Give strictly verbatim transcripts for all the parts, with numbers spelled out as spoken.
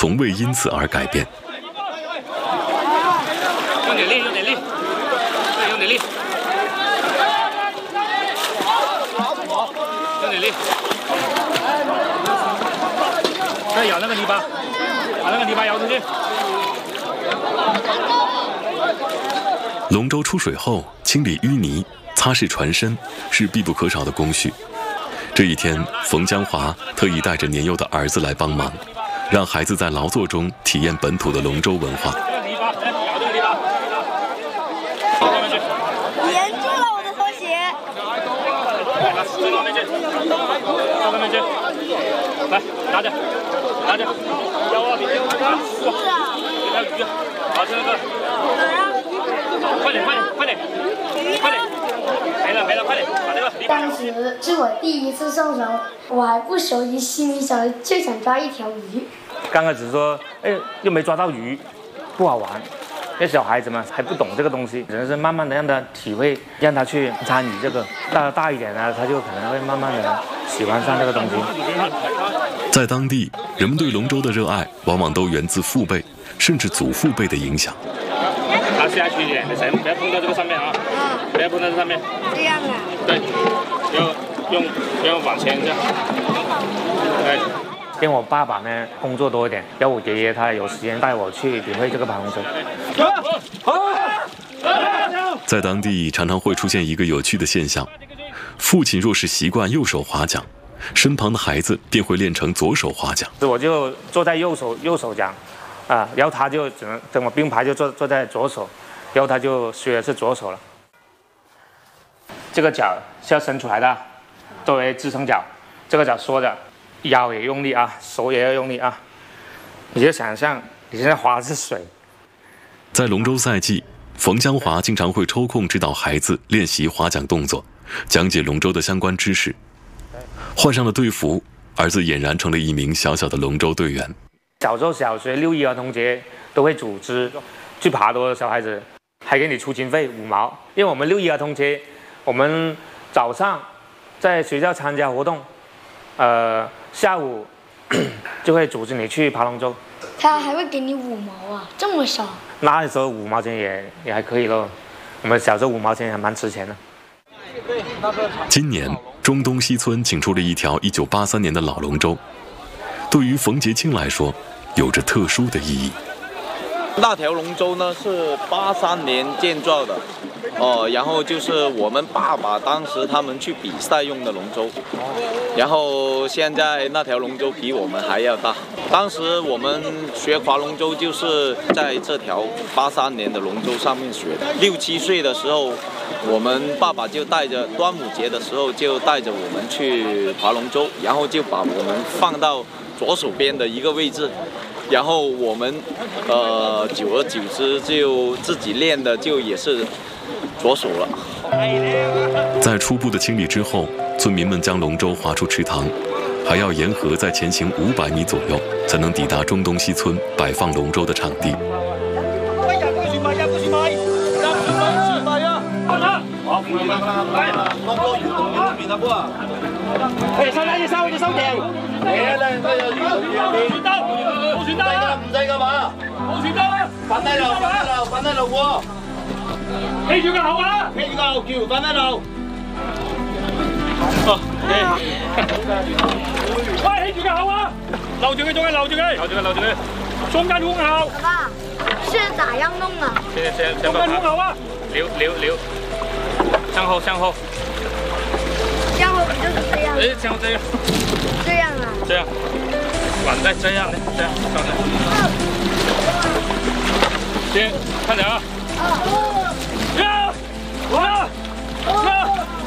从未因此而改变。 用点力，用点力，对，用点力，用点力。再咬那个泥巴，把那个泥巴摇出去。 龙舟出水后，清理淤泥、擦拭船身是必不可少的工序。这一天，冯江华特意带着年幼的儿子来帮忙，让孩子在劳作中体验本土的龙舟文化。 粘住了我的拖鞋。 到那边去，到那边去，来拿着，拿着，腰啊，别腰啊，哇，给条鱼，好，这个，快点，快点，快点，快点，没了没了，快点，把这个。 当时是我第一次上船，我还不熟悉，心里想着就想抓一条鱼。 刚开始说，哎，又没抓到鱼，不好玩。那小孩子嘛还不懂这个东西，只能是慢慢的让他体会，让他去参与这个。到大一点呢，他就可能会慢慢的喜欢上这个东西。 在当地，人们对龙舟的热爱往往都源自父辈甚至祖父辈的影响。 拿下去一点，你不要碰到这个上面啊，不要碰到这上面。 这样啊？ 对，要用要往前这样。对。 因为我爸爸呢工作多一点，然后我爷爷他有时间带我去体会这个爬龙舟。 在当地常常会出现一个有趣的现象：父亲若是习惯右手划桨，身旁的孩子便会练成左手划桨。 我就坐在右手右手桨，啊，然后他就只能等我并排就坐坐在左手，然后他就学的是左手了。这个脚是要伸出来的，作为支撑脚，这个脚缩着。腰也用力啊，手也要用力啊！你就想象你现在划的是水。 在龙舟赛季，冯江华经常会抽空指导孩子练习划桨动作，讲解龙舟的相关知识。换上了队服，儿子俨然成了一名小小的龙舟队员。 小时候小学六一儿童节都会组织去爬多的小孩子，还给你出勤费五毛。因为我们六一儿童节，我们早上在学校参加活动，呃。下午就会组织你去爬龙舟， 他还会给你五毛啊，这么少？ 那时候五毛钱也也还可以咯，我们小时候五毛钱还蛮值钱的。 今年中东西村请出了一条一九八三年的老龙舟，对于冯杰清来说，有着特殊的意义。 那条龙舟呢是八三年建造的，哦，然后就是我们爸爸当时他们去比赛用的龙舟，然后现在那条龙舟比我们还要大。当时我们学划龙舟就是在这条八三年的龙舟上面学的。六七岁的时候，我们爸爸就带着端午节的时候就带着我们去划龙舟，然后就把我们放到左手边的一个位置。然后我们，呃，久而久之就自己练的就也是左手了。 在初步的清理之后，村民们将龙舟划出池塘，还要沿河再前行五百米左右，才能抵达中东西村摆放龙舟的场地。 哎，收低啲收，啲收定。係啊，你你又冇船兜，冇船兜啊！唔使㗎嘛，冇船兜啊！瞓喺度，瞓喺度，瞓喺度喎。企住個口啊！企住個後橋，瞓喺度。哦，喂，企住個口啊！留住佢，仲係留住佢，留住佢，留住佢。中間空口。 爸爸，是咋樣弄啊？ 先先先。中間空口啊！留留留，向後向後。 向後不就是這樣？ 哎，向後這樣。 這樣啊？ 這樣，碗再這樣呢？這樣，剛才。先看着啊。呀！呀！呀！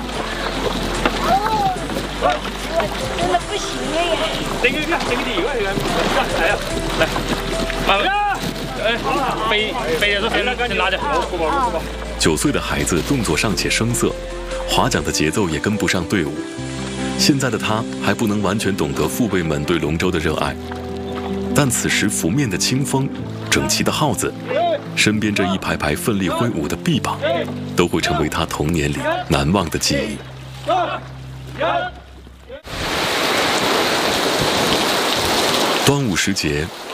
我真的不行了呀！ 整個整個地位嚟嘅，嚟啊！嚟，慢慢。哎，背背着都行了，趕緊拿着。 九歲的孩子動作尚且生澀，划桨的節奏也跟不上隊伍。現在的他還不能完全懂得父輩們對龍舟的熱愛，但此時拂面的清風、整齊的號子，身邊這一排排奮力揮舞的臂膀，都會成為他童年裡難忘的記憶。端午時節，